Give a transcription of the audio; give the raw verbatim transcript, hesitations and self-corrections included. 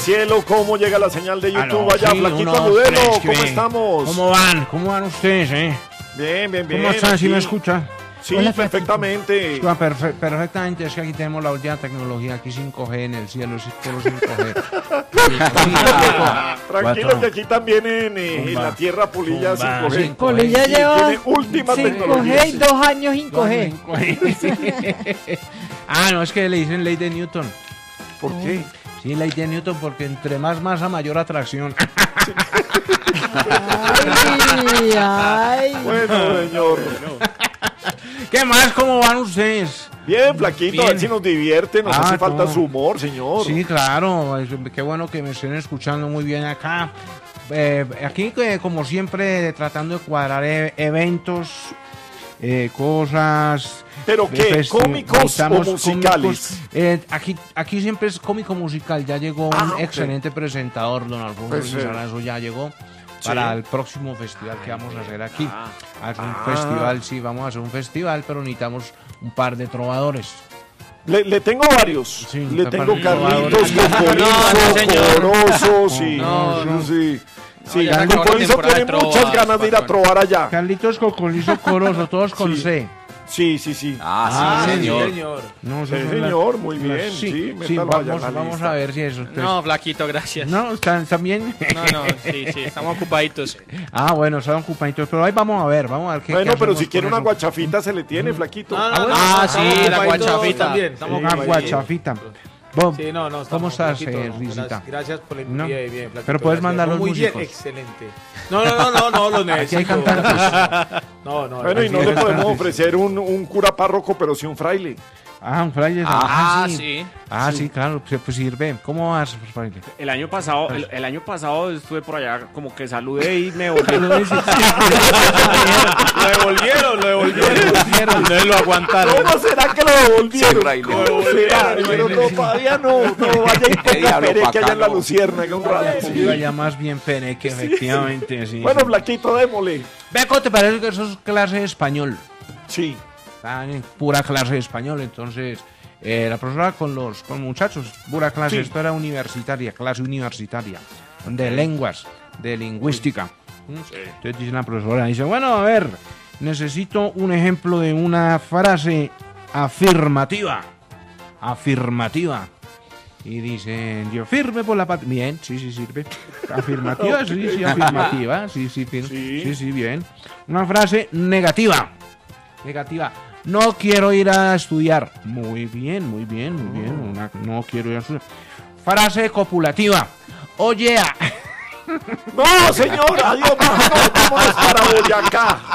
Cielo, ¿cómo llega la señal de YouTube Aló, allá? sí, Flaquito uno, Agudelo, tres, ¿cómo bien. estamos? ¿Cómo van? ¿Cómo van ustedes, eh? Bien, bien, bien. ¿Cómo están? ¿Sí aquí. me escuchan? Sí, Hola, perfectamente. Escucha, perfe- perfectamente, es que aquí tenemos la última tecnología, aquí cinco G en el cielo, es puro cinco G. Tranquilo que aquí también en, eh, en Tumba. la tierra Pulilla Tumba. cinco G. Cinco G. Polilla Sí, lleva tiene última cinco tecnología. G y dos años cinco G. cinco G. Ah, no, es que le dicen ley de Newton. ¿Por qué? Sí, ley de Newton, porque entre más masa, mayor atracción. Ay, ay. Bueno, señor. ¿Qué más? ¿Cómo van ustedes? Bien, Flaquito, a ver Bien. si nos divierte, nos Ah, hace falta no. su humor, señor. Sí, claro, es- qué bueno que me estén escuchando muy bien acá. Eh, aquí, eh, como siempre, tratando de cuadrar e- eventos, eh, cosas. ¿Pero eh, qué? festi- ¿Cómicos o estamos musicales? cómicos. Eh, aquí, aquí siempre es cómico musical. Ya llegó un Ah, ok. excelente presentador, don Alfonso Pues, eh, Lizarazo, ya llegó. sí. Para el próximo festival que vamos a hacer aquí. Hacer un Ah. festival, sí, vamos a hacer un festival, pero necesitamos un par de trovadores. Le, le tengo varios. Sí, le capaz tengo de Carlitos, trovadores. Cocorizo, Corozo, sí. No, no, sí. Sí, ya se acabó la Cocorizo temporada tiene de trovas, muchas ganas de ir a patrón. trobar allá. Carlitos Cocolizo Corozo, todos con Sí. C. Sí, sí, sí. Ah, sí, Ah, señor. No, Sí, esas son las- señor, muy las- bien. Sí, Sí, sí, métalo allá en vamos, la vamos lista. a ver si eso. entonces- No, Flaquito, gracias. No, ¿están, están bien? No, no, sí, sí, estamos ocupaditos. Ah, bueno, están ocupaditos, pero ahí vamos a ver, vamos a ver qué Bueno, qué pero hacemos si quiere con una eso. guachafita se le tiene, Flaquito. No, no, Ah, bueno, Ah, estamos sí, la ocupaditos guachafita. también. Estamos Sí, Una muy guachafita. Vos, Sí, no, no. ¿Cómo estamos estás, flaquito, eh, no, Risita? Gracias, gracias por la No. bien, bien, flaquito, Pero puedes gracias. mandar los Muy bien, músicos. excelente. No, no, no, no, no, lo necesito. hay cantantes. No, no. Bueno, y no sí, le es- podemos ofrecer un, un cura párroco, pero sí un fraile. Ah, un fraile. Ah, sí. sí. Ah, sí, claro, pues, pues sirve. ¿Cómo vas, fraile? El año pasado, el, el año pasado estuve por allá, como que saludé y me volví. Lo devolvieron, lo devolvieron. Ustedes lo aguantaron. ¿Cómo será que lo devolvieron? Sí, fraile. ¿Cómo será? Pero no, todavía no. No, vaya y ponga diablo, Pere que pa' allá acá, en la no. Luciérnaga un rato. Sí, vaya más bien pene que efectivamente, sí. Bueno, Flaquito, démosle. Ve, ¿cómo te parece que eso es clase de español? Sí. Están en pura clase de español, entonces eh, la profesora con los con muchachos, pura clase, Sí. esto era universitaria, clase universitaria, de lenguas, de lingüística. ¿Mm? Entonces dice la profesora, dice, bueno, a ver, necesito un ejemplo de una frase afirmativa, afirmativa. Y dicen, yo firme por la patria. Bien, sí, sí, sirve. Afirmativa, sí, sí, afirmativa. Sí, sí, fir- Sí. sí, sí, bien. Una frase negativa. Negativa. No quiero ir a estudiar. Muy bien, muy bien, muy bien. Una- no quiero ir a estudiar. Frase copulativa. Oye, a- No, señor, adiós, vámonos para Boyacá.